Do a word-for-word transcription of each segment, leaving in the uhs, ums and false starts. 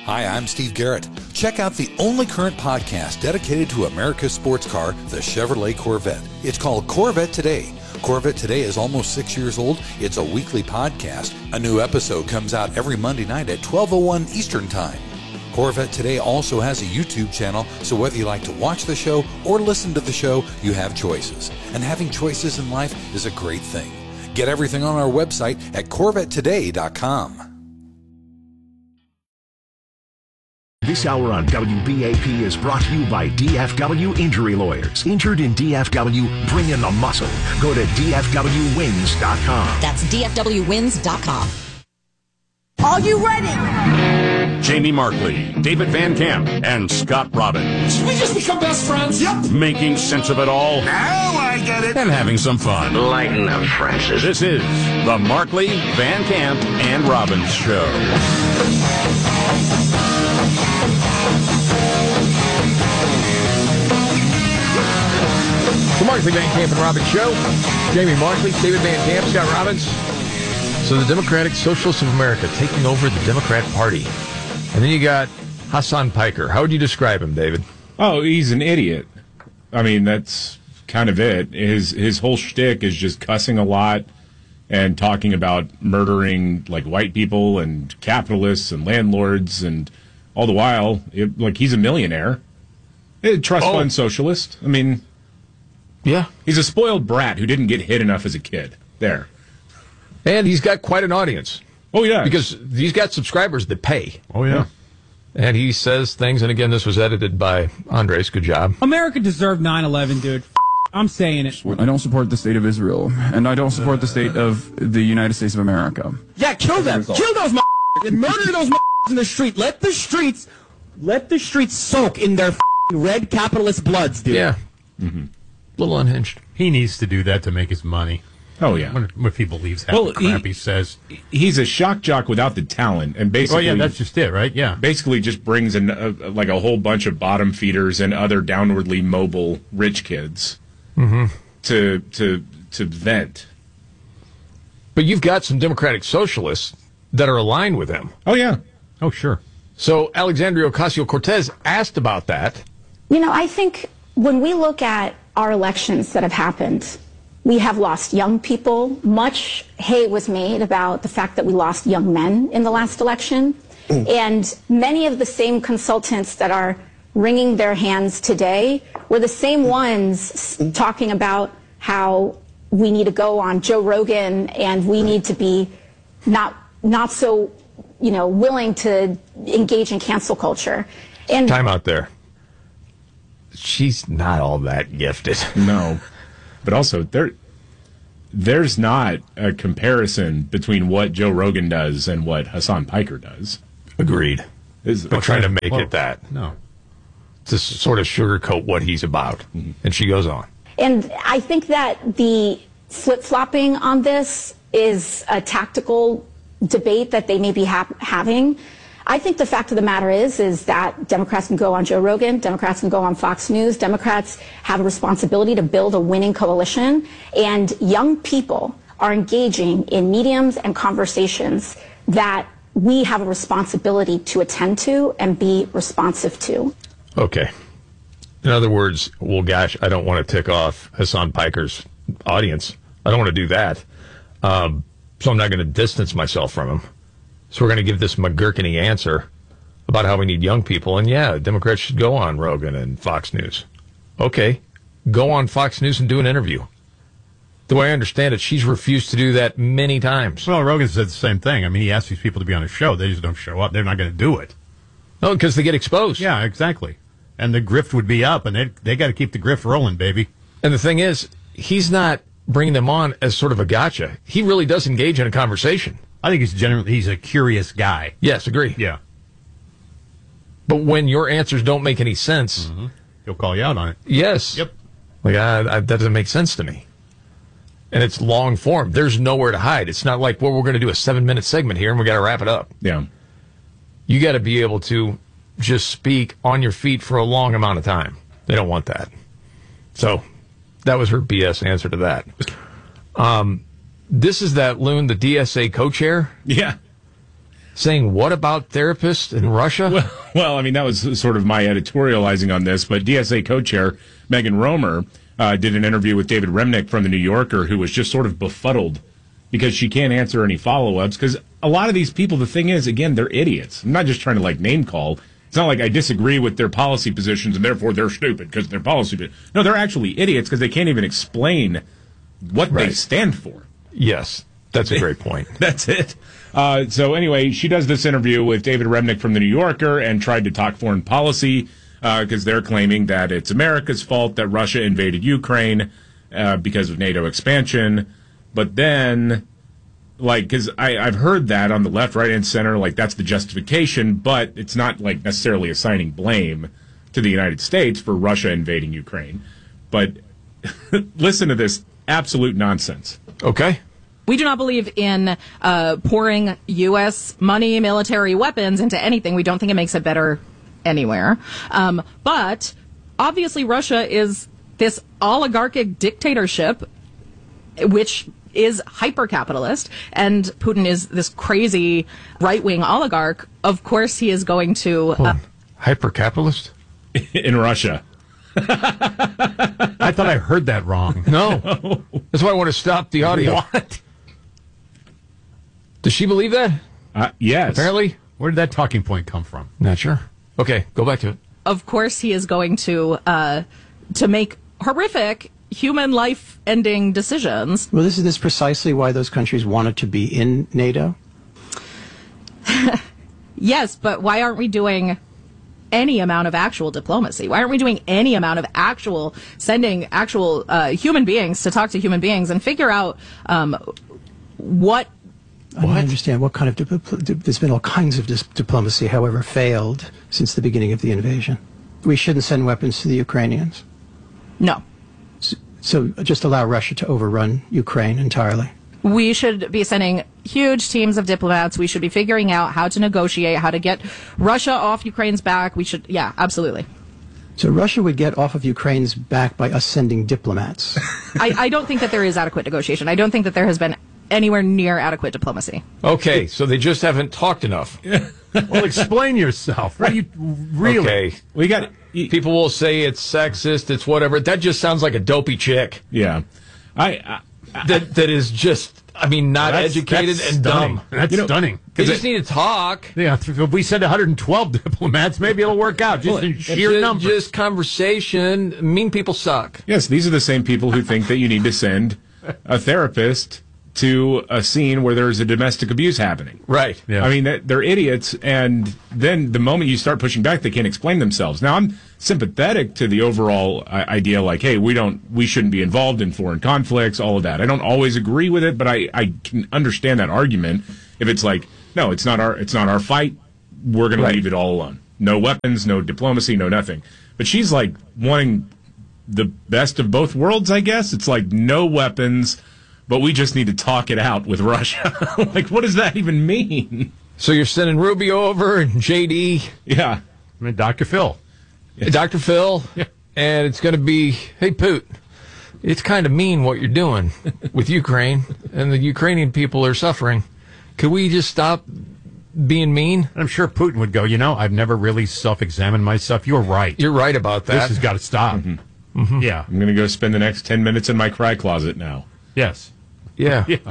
Hi, I'm Steve Garrett. Check out the only current podcast dedicated to America's sports car, the Chevrolet Corvette. It's called Corvette Today. Corvette Today is almost six years old. It's a weekly podcast. A new episode comes out every Monday night at twelve oh one Eastern Time. Corvette Today also has a YouTube channel, so whether you like to watch the show or listen to the show, you have choices. And having choices in life is a great thing. Get everything on our website at corvette today dot com. This hour on W B A P is brought to you by D F W Injury Lawyers. Injured in D F W, bring in the muscle. Go to D F W wins dot com. That's D F W wins dot com. Are you ready? Jamie Markley, David Van Camp, and Scott Robbins. Did we just become best friends? Yep. Making sense of it all. Now I get it. And having some fun. Lighten up, Francis. This is the Markley, Van Camp, and Robbins Show. The Markley, Van Camp, and Robbins Show. Jamie Markley, David Van Camp, Scott Robbins. So the Democratic Socialists of America taking over the Democrat Party. And then you got Hasan Piker. How would you describe him, David? Oh, he's an idiot. I mean, that's kind of it. His his whole shtick is just cussing a lot and talking about murdering like white people and capitalists and landlords, and all the while, it, like he's a millionaire, a trust oh. fund socialist. I mean, yeah, he's a spoiled brat who didn't get hit enough as a kid. There. And he's got quite an audience. Oh, yeah. Because he's got subscribers that pay. Oh, yeah. And he says things, and again, this was edited by Andres. Good job. America deserved nine eleven, dude. I'm saying it. I don't support the state of Israel, and I don't support the state of the United States of America. Yeah, kill them. Kill those motherfuckers and murder those motherfuckers in the street. Let the streets, let the streets soak in their red capitalist bloods, dude. Yeah. Mm-hmm. A little unhinged. He needs to do that to make his money. Oh, yeah. If he believes half well, the crap he, he says. He's a shock jock without the talent. And basically, oh, yeah, that's just it, right? Yeah. Basically just brings in a, like a whole bunch of bottom feeders and other downwardly mobile rich kids mm-hmm. to, to, to vent. But you've got some Democratic socialists that are aligned with him. Oh, yeah. Oh, sure. So Alexandria Ocasio-Cortez asked about that. You know, I think when we look at our elections that have happened, we have lost young people. Much hay was made about the fact that we lost young men in the last election. Mm. And many of the same consultants that are wringing their hands today were the same ones mm. talking about how we need to go on Joe Rogan and we need to be not not so, you know, willing to engage in cancel culture. And time out there. She's not all that gifted. No. But also, there, there's not a comparison between what Joe Rogan does and what Hasan Piker does. Agreed. Is, They're trying to make well, it that. No. To sort of sugarcoat what he's about. Mm-hmm. And she goes on. And I think that the flip-flopping on this is a tactical debate that they may be ha- having. I think the fact of the matter is, is that Democrats can go on Joe Rogan, Democrats can go on Fox News, Democrats have a responsibility to build a winning coalition, and young people are engaging in mediums and conversations that we have a responsibility to attend to and be responsive to. Okay. In other words, well, gosh, I don't want to tick off Hasan Piker's audience. I don't want to do that. Um, so I'm not going to distance myself from him. So we're going to give this McGurkany answer about how we need young people. And yeah, Democrats should go on Rogan and Fox News. Okay, go on Fox News and do an interview. The way I understand it, she's refused to do that many times. Well, Rogan said the same thing. I mean, he asked these people to be on his show. They just don't show up. They're not going to do it. No, because they get exposed. Yeah, exactly. And the grift would be up, and they they got to keep the grift rolling, baby. And the thing is, he's not bringing them on as sort of a gotcha. He really does engage in a conversation. I think he's generally he's a curious guy. Yes, agree. Yeah. But when your answers don't make any sense, mm-hmm. he'll call you out on it. Yes. Yep. Like I, I, that doesn't make sense to me. And it's long form. There's nowhere to hide. It's not like, well, we're going to do a seven minute segment here and we got to wrap it up. Yeah. You got to be able to just speak on your feet for a long amount of time. They don't want that. So that was her B S answer to that. Um. This is that loon, the D S A co-chair. Yeah. saying what about therapists in Russia? Well, well, I mean, that was sort of my editorializing on this, but D S A co-chair Megan Romer uh, did an interview with David Remnick from The New Yorker, who was just sort of befuddled because she can't answer any follow-ups, because a lot of these people, the thing is, again, they're idiots. I'm not just trying to, like, name call. It's not like I disagree with their policy positions and therefore they're stupid because they're policy. No, they're actually idiots because they can't even explain what right. they stand for. Yes, that's a great point. That's it. Uh, so anyway, she does this interview with David Remnick from The New Yorker and tried to talk foreign policy because uh, they're claiming that it's America's fault that Russia invaded Ukraine uh, because of NATO expansion. But then, like, because I've heard that on the left, right, and center, like, that's the justification, but it's not, like, necessarily assigning blame to the United States for Russia invading Ukraine. But listen to this absolute nonsense. Okay. We do not believe in uh, pouring U S money, military weapons into anything. We don't think it makes it better anywhere. Um, but obviously Russia is this oligarchic dictatorship, which is hyper-capitalist, and Putin is this crazy right-wing oligarch. Of course he is going to... Uh, hyper-capitalist? In Russia. I thought I heard that wrong. No. That's why I want to stop the audio. What? Does she believe that? Uh, yes. Apparently. Where did that talking point come from? Not sure. Okay, go back to it. Of course he is going to uh, to make horrific human life-ending decisions. Well, this is this precisely why those countries wanted to be in NATO? Yes, but why aren't we doing any amount of actual diplomacy? Why aren't we doing any amount of actual sending actual uh, human beings to talk to human beings and figure out um, what... I don't understand what kind of... Dip- there's been all kinds of dis- diplomacy, however, failed since the beginning of the invasion. We shouldn't send weapons to the Ukrainians. No. So just allow Russia to overrun Ukraine entirely. We should be sending huge teams of diplomats. We should be figuring out how to negotiate, how to get Russia off Ukraine's back. We should, yeah, absolutely. So Russia would get off of Ukraine's back by us sending diplomats. I, I don't think that there is adequate negotiation. I don't think that there has been anywhere near adequate diplomacy. Okay, so they just haven't talked enough. Well, explain yourself. What do you really? Okay, we got. People will say it's sexist, it's whatever. That just sounds like a dopey chick. Yeah, I, I, I that that is just. I mean, not that's, educated that's and stunning. dumb. That's you know, stunning. They just need to talk. Yeah, if we send one hundred twelve diplomats, maybe it'll work out. Just well, in sheer just, numbers. Just conversation. Mean people suck. Yes, these are the same people who think that you need to send a therapist to a scene where there's a domestic abuse happening. Right. Yeah. I mean, they're idiots, and then the moment you start pushing back, they can't explain themselves. Now, I'm sympathetic to the overall idea, like, hey, we don't, we shouldn't be involved in foreign conflicts, all of that. I don't always agree with it, but I, I can understand that argument if it's like, no, it's not our, it's not our fight. We're going right. to leave it all alone. No weapons, no diplomacy, no nothing. But she's like wanting the best of both worlds, I guess. It's like no weapons, but we just need to talk it out with Russia. Like, what does that even mean? So you're sending Rubio over and J D? Yeah. I mean, Doctor Phil. Yeah. Doctor Phil. Yeah. And it's going to be, hey, Poot, it's kind of mean what you're doing with Ukraine, and the Ukrainian people are suffering. Could we just stop being mean? I'm sure Putin would go, you know, I've never really self-examined myself. You're right. You're right about that. This has got to stop. Mm-hmm. Mm-hmm. Yeah. I'm going to go spend the next ten minutes in my cry closet now. Yes. Yeah. Yeah.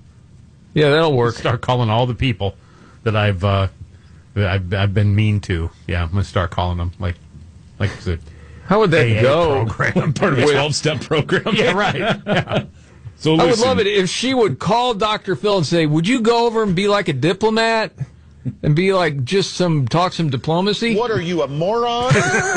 Yeah, that'll work. Start calling all the people that I've uh, that I've, I've been mean to. Yeah, I'm going to start calling them like like the How would that A A go? program. Part of a twelve-step program. Yeah, right. Yeah. So I would love it if she would call Doctor Phil and say, would you go over and be like a diplomat? And be like, just some, talk some diplomacy? What are you, a moron?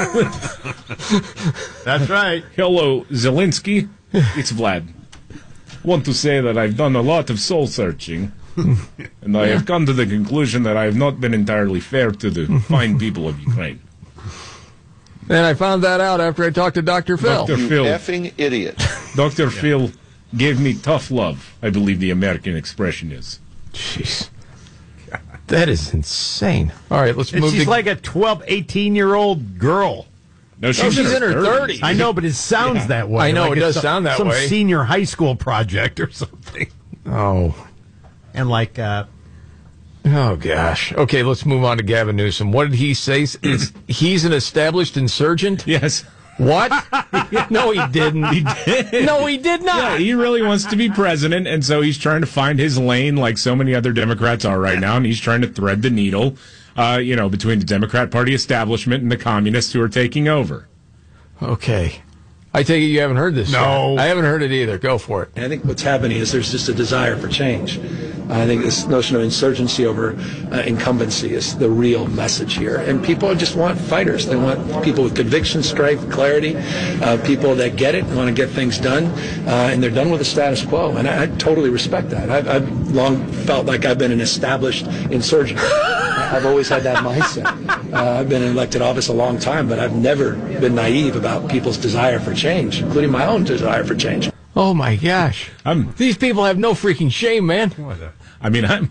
That's right. Hello, Zelensky. It's Vlad. Want to say that I've done a lot of soul searching, and I Yeah. have come to the conclusion that I have not been entirely fair to the fine people of Ukraine. And I found that out after I talked to Doctor Phil. Doctor You Phil. effing idiot. Doctor Yeah. Phil gave me tough love, I believe the American expression is. Jeez. That is insane. All right, let's And move she's to... like a twelve, eighteen-year-old girl. No, she's, Oh, she's in her thirties. I know, but it sounds Yeah. that way. I know, Like it it's does some- sound that some way. senior high school project or something. Oh. And like, uh, Oh, gosh. Okay, let's move on to Gavin Newsom. What did he say? Is, he's an established insurgent? Yes. What? No, he didn't. He did. No, he did not. Yeah, he really wants to be president, and so he's trying to find his lane like so many other Democrats are right now, and he's trying to thread the needle, uh, you know, between the Democrat Party establishment and the communists who are taking over. Okay. I take it you haven't heard this No. yet. I haven't heard it either. Go for it. I think what's happening is there's just a desire for change. I think this notion of insurgency over uh, incumbency is the real message here. And people just want fighters. They want people with conviction, strength, clarity, uh, people that get it, want to get things done, uh, and they're done with the status quo. And I, I totally respect that. I've, I've long felt like I've been an established insurgent. I've always had that mindset. Uh, I've been in elected office a long time, but I've never been naive about people's desire for change, including my own desire for change. Oh, my gosh. I'm, These people have no freaking shame, man. I mean, I'm...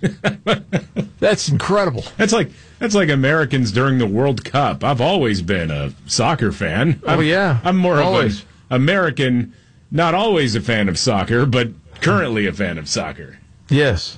That's incredible. That's like that's like Americans during the World Cup. I've always been a soccer fan. Oh, I'm, yeah. I'm more always. of an American, not always a fan of soccer, but currently a fan of soccer. Yes.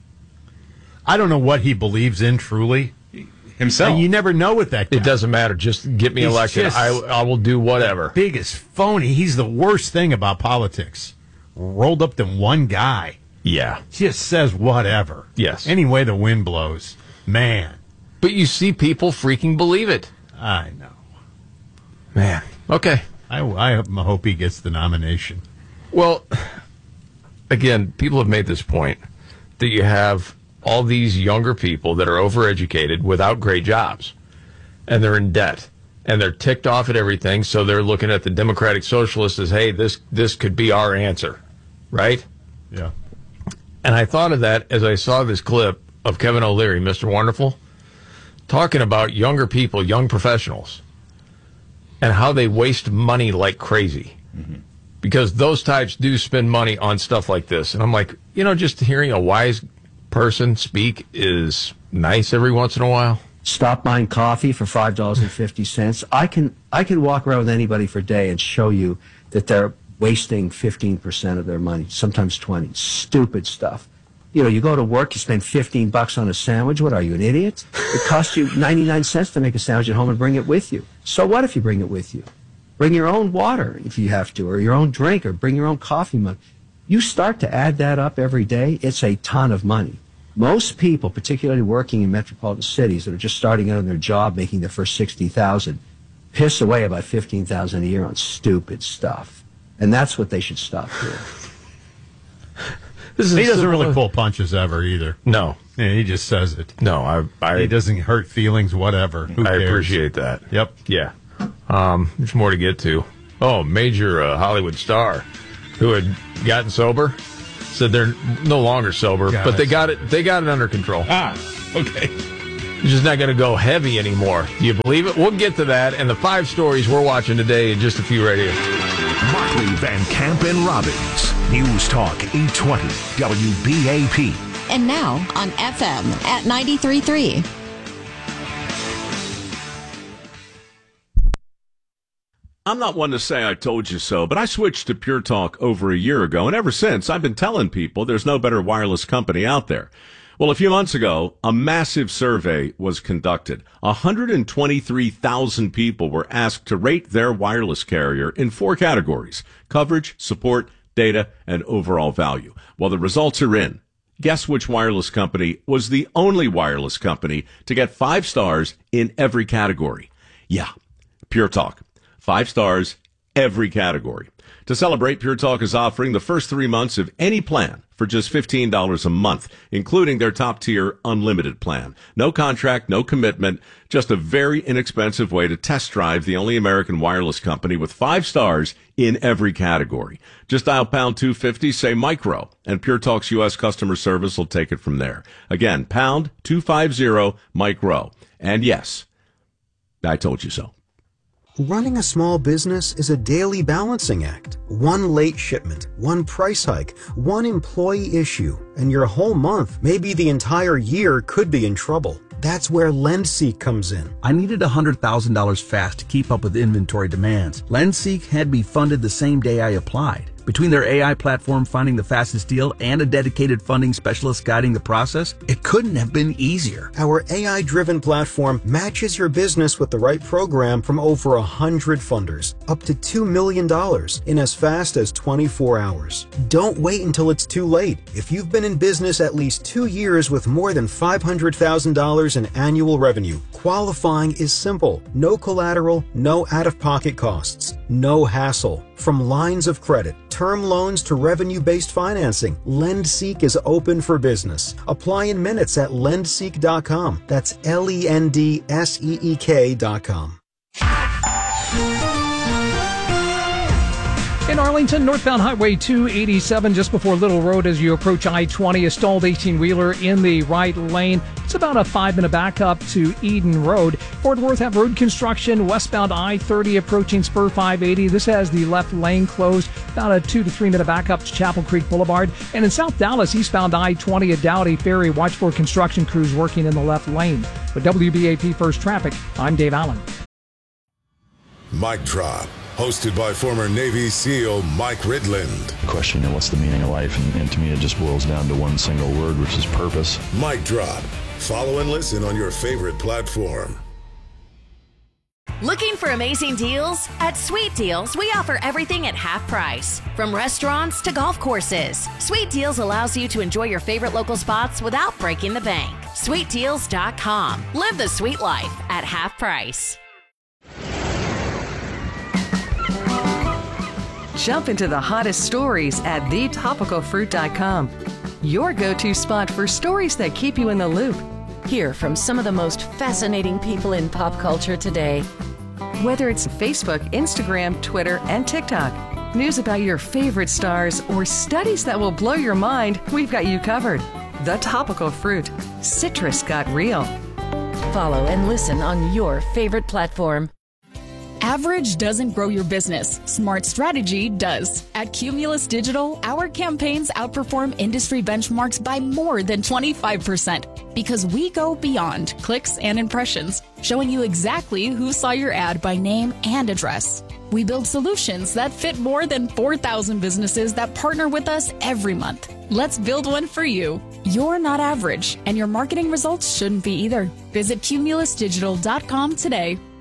I don't know what he believes in, truly. Himself. And you never know with that guy. It doesn't matter. Just get me He's elected. just I, I will do whatever. Biggest phony. He's the worst thing about politics. Rolled up to one guy. Yeah. Just says whatever. Yes. Any way the wind blows. Man. But you see people freaking believe it. I know. Man. Okay. I, I hope he gets the nomination. Well, again, people have made this point that you have all these younger people that are overeducated without great jobs, and they're in debt, and they're ticked off at everything, so they're looking at the Democratic Socialists as, hey, this this could be our answer, right? Yeah. And I thought of that as I saw this clip of Kevin O'Leary, Mister Wonderful, talking about younger people, young professionals, and how they waste money like crazy. Mm-hmm. Because those types do spend money on stuff like this. And I'm like, you know, just hearing a wise person speak is nice every once in a while. Stop buying coffee for five dollars and fifty cents. I can I can walk around with anybody for a day and show you that they're wasting fifteen percent of their money, sometimes twenty. Stupid stuff. You know, you go to work, you spend fifteen bucks on a sandwich. What are you, an idiot? It costs you ninety-nine cents to make a sandwich at home and bring it with you. So what if you bring it with you? Bring your own water if you have to, or your own drink, or bring your own coffee mug. You start to add that up every day, it's a ton of money. Most people, particularly working in metropolitan cities that are just starting out on their job, making their first sixty thousand dollars, piss away about fifteen thousand dollars a year on stupid stuff. And that's what they should stop doing. This is he doesn't really pull punches ever either. No. Yeah, he just says it. No, I, I he doesn't hurt feelings, whatever. Who I cares? appreciate that. Yep. Yeah. Um, there's more to get to. Oh, major uh, Hollywood star who had gotten sober said they're no longer sober, God, but they got it. They got it under control. Ah, okay. You're just not going to go heavy anymore. Do you believe it? We'll get to that and the five stories we're watching today in just a few right here. Markley, Van Camp, and Robbins. News Talk eight twenty W B A P. And now on F M at ninety-three point three. I'm not one to say I told you so, but I switched to Pure Talk over a year ago, and ever since, I've been telling people there's no better wireless company out there. Well, a few months ago, a massive survey was conducted. one hundred twenty-three thousand people were asked to rate their wireless carrier in four categories: coverage, support, data, and overall value. Well, the results are in. Guess which wireless company was the only wireless company to get five stars in every category? Yeah, Pure Talk. Five stars, every category. To celebrate, Pure Talk is offering the first three months of any plan for just fifteen dollars a month, including their top-tier unlimited plan. No contract, no commitment, just a very inexpensive way to test drive the only American wireless company with five stars in every category. Just dial pound two fifty, say micro, and Pure Talk's U S customer service will take it from there. Again, pound two fifty, micro. And yes, I told you so. Running a small business is a daily balancing act. One late shipment, one price hike, one employee issue, and your whole month, maybe the entire year, could be in trouble. That's where LendSeek comes in. I needed one hundred thousand dollars fast to keep up with inventory demands. LendSeek had me funded the same day I applied. Between their A I platform finding the fastest deal and a dedicated funding specialist guiding the process, it couldn't have been easier. Our A I-driven platform matches your business with the right program from over one hundred funders, up to two million dollars in as fast as twenty-four hours. Don't wait until it's too late. If you've been in business at least two years with more than five hundred thousand dollars in annual revenue, qualifying is simple. No collateral, no out-of-pocket costs, no hassle. From lines of credit, term loans to revenue-based financing, LendSeek is open for business. Apply in minutes at lendseek dot com. That's L E N D S E E K dot com. In Arlington, northbound Highway two eighty-seven, just before Little Road as you approach I twenty, a stalled eighteen-wheeler in the right lane. It's about a five-minute backup to Eden Road. Fort Worth have road construction, westbound I thirty approaching Spur five eighty. This has the left lane closed, about a two to three-minute backup to Chapel Creek Boulevard. And in South Dallas, eastbound I twenty at Dowdy Ferry, watch for construction crews working in the left lane. With W B A P First Traffic, I'm Dave Allen. Mic Drop. Hosted by former Navy SEAL Mike Ridland. The question, you know, what's the meaning of life? And, and to me, it just boils down to one single word, which is purpose. Mic Drop. Follow and listen on your favorite platform. Looking for amazing deals? At Sweet Deals, we offer everything at half price. From restaurants to golf courses, Sweet Deals allows you to enjoy your favorite local spots without breaking the bank. sweet deals dot com. Live the sweet life at half price. Jump into the hottest stories at the topical fruit dot com. Your go-to spot for stories that keep you in the loop. Hear from some of the most fascinating people in pop culture today. Whether it's Facebook, Instagram, Twitter, and TikTok, news about your favorite stars, or studies that will blow your mind, we've got you covered. The Topical Fruit. Citrus got real. Follow and listen on your favorite platform. Average doesn't grow your business. Smart strategy does. At Cumulus Digital, our campaigns outperform industry benchmarks by more than twenty-five percent because we go beyond clicks and impressions, showing you exactly who saw your ad by name and address. We build solutions that fit more than four thousand businesses that partner with us every month. Let's build one for you. You're not average, and your marketing results shouldn't be either. Visit cumulus digital dot com today.